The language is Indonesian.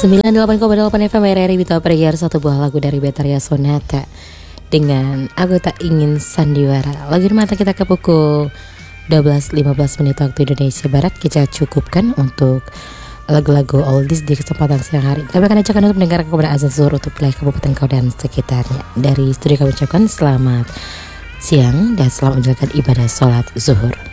98,8 FM RRI Bito Pergiar, satu buah lagu dari Betaria Sonata dengan Aku Tak Ingin Sandiwara. Lagu mata kita ke pukul 12.15 menit waktu Indonesia Barat. Kita cukupkan untuk lagu-lagu oldies di kesempatan siang hari. Kami akan ajakkan untuk mendengarkan kepada azan zuhur untuk wilayah Kabupaten Kau dan sekitarnya. Dari studio kami ucapkan selamat siang dan selamat menjalankan ibadah sholat zuhur.